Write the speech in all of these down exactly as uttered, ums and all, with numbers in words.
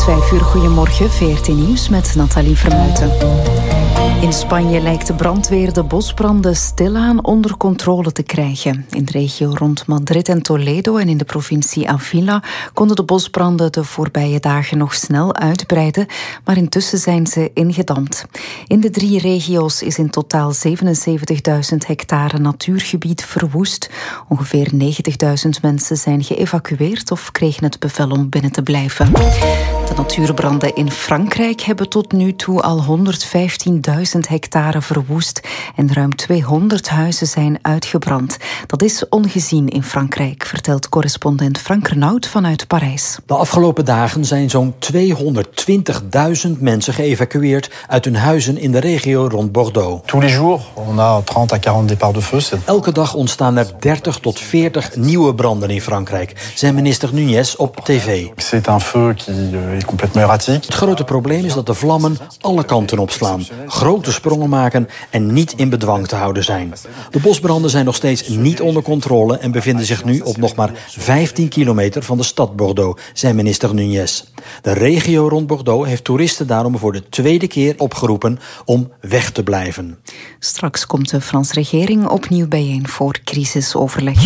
vijf uur, goedemorgen, V R T Nieuws met Nathalie Vermuijten. In Spanje lijkt de brandweer de bosbranden stilaan onder controle te krijgen. In de regio rond Madrid en Toledo en in de provincie Avila konden de bosbranden de voorbije dagen nog snel uitbreiden, maar intussen zijn ze ingedampt. In de drie regio's is in totaal zevenenzeventigduizend hectare natuurgebied verwoest. Ongeveer negentigduizend mensen zijn geëvacueerd of kregen het bevel om binnen te blijven. De natuurbranden in Frankrijk hebben tot nu toe al honderdvijftienduizend hectare verwoest en ruim tweehonderd huizen zijn uitgebrand. Dat is ongezien in Frankrijk, vertelt correspondent Frank Renaud vanuit Parijs. De afgelopen dagen zijn zo'n tweehonderdtwintigduizend mensen geëvacueerd uit hun huizen in de regio rond Bordeaux. Tous les jours, on a trente à quarante départs de feu. Elke dag ontstaan er dertig tot veertig nieuwe branden in Frankrijk, zei minister Núñez op tv. C'est un feu qui est complètement erratique. Het grote probleem is dat de vlammen alle kanten opslaan, grote sprongen maken en niet in bedwang te houden zijn. De bosbranden zijn nog steeds niet onder controle en bevinden zich nu op nog maar vijftien kilometer van de stad Bordeaux, zei minister Núñez. De regio rond Bordeaux heeft toeristen daarom voor de tweede keer opgeroepen om weg te blijven. Straks komt de Franse regering opnieuw bijeen voor crisisoverleg.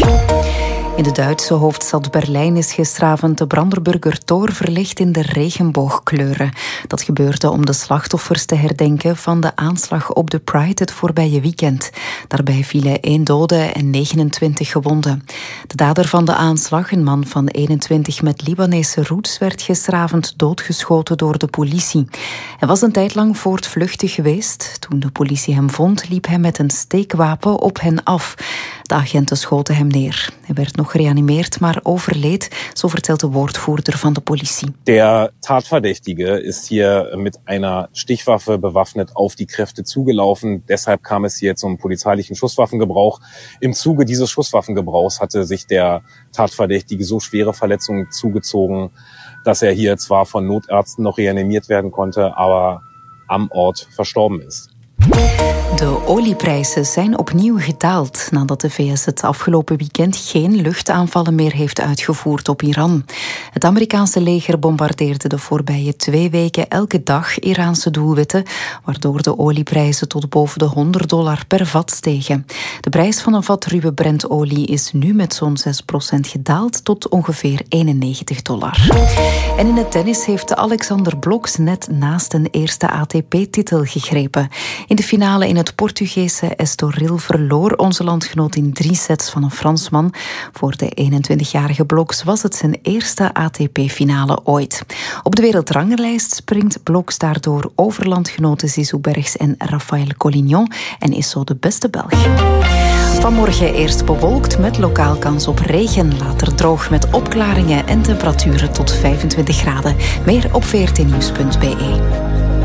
In de Duitse hoofdstad Berlijn is gisteravond de Brandenburger Tor verlicht in de regenboogkleuren. Dat gebeurde om de slachtoffers te herdenken van de aanslag op de Pride het voorbije weekend. Daarbij vielen één dode en negenentwintig gewonden. De dader van de aanslag, een man van eenentwintig met Libanese roots, werd gisteravond doodgeschoten door de politie. Hij was een tijd lang voortvluchtig geweest. Toen de politie hem vond, liep hij met een steekwapen op hen af. De agenten schoten hem neer. Hij werd nog gereanimeerd, maar overleed, zo vertelt de woordvoerder van de politie. Der Tatverdächtige ist hier mit einer Stichwaffe bewaffnet auf die Kräfte zugelaufen. Deshalb kam es hier zum polizeilichen Schusswaffengebrauch. Im Zuge dieses Schusswaffengebrauchs hatte sich der Tatverdächtige so schwere Verletzungen zugezogen, dass er hier zwar von Notärzten noch reanimiert werden konnte, aber am Ort verstorben ist. De olieprijzen zijn opnieuw gedaald nadat de V S het afgelopen weekend geen luchtaanvallen meer heeft uitgevoerd op Iran. Het Amerikaanse leger bombardeerde de voorbije twee weken elke dag Iraanse doelwitten, waardoor de olieprijzen tot boven de honderd dollar per vat stegen. De prijs van een vat ruwe Brentolie is nu met zo'n zes procent gedaald tot ongeveer eenennegentig dollar. En in het tennis heeft Alexander Bloksch net naast een eerste A T P-titel gegrepen. In de finale in het Portugese Estoril verloor onze landgenoot in drie sets van een Fransman. Voor de eenentwintigjarige Bloksch was het zijn eerste A T P-finale ooit. Op de wereldrangenlijst springt Bloksch daardoor over landgenoten Zizou Bergs en Raphaël Collignon en is zo de beste Belg. Vanmorgen eerst bewolkt met lokaal kans op regen, later droog met opklaringen en temperaturen tot vijfentwintig graden. Meer op v r t nieuws punt b e.